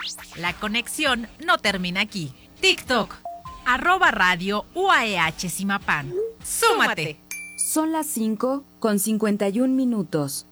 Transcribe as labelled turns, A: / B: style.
A: La conexión no termina aquí. TikTok, @radio UAEH Zimapán. ¡Súmate!
B: Son las 5:51.